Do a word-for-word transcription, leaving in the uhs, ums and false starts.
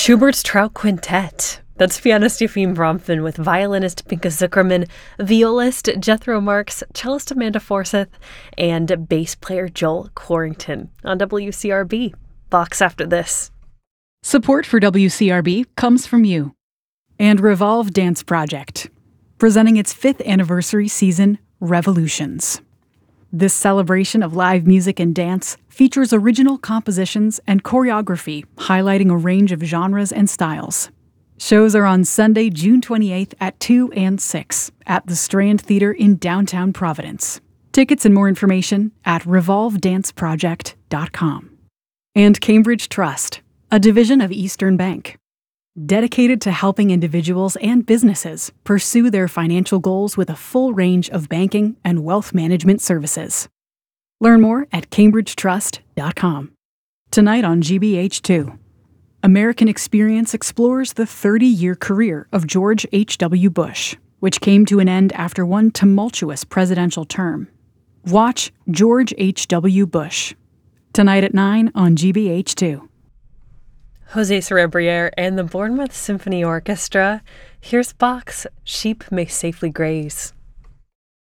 Schubert's Trout Quintet. That's pianist Yefim Bronfman with violinist Pinka Zuckerman, violist Jethro Marks, cellist Amanda Forsyth, and bass player Joel Quarrington on W C R B. Box after this. Support for W C R B comes from you and Revolve Dance Project, presenting its fifth anniversary season, Revolutions. This celebration of live music and dance features original compositions and choreography highlighting a range of genres and styles. Shows are on Sunday, June twenty-eighth at two and six at the Strand Theater in downtown Providence. Tickets and more information at revolve dance project dot com. And Cambridge Trust, a division of Eastern Bank, dedicated to helping individuals and businesses pursue their financial goals with a full range of banking and wealth management services. Learn more at cambridge trust dot com. Tonight on G B H two, American Experience explores the thirty-year career of George H W. Bush, which came to an end after one tumultuous presidential term. Watch George H W. Bush, tonight at nine on G B H two. Jose Cerebriere and the Bournemouth Symphony Orchestra. Here's Bach's Sheep May Safely Graze.